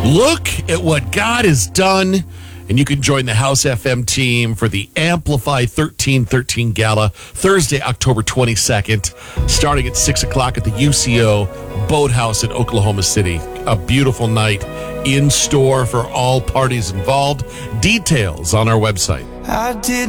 Look at what God has done. And you can join the House FM team for the Amplify 1313 Gala, Thursday, October 22nd, starting at 6 o'clock at the UCO Boathouse in Oklahoma City. A beautiful night in store for all parties involved. Details on our website. I did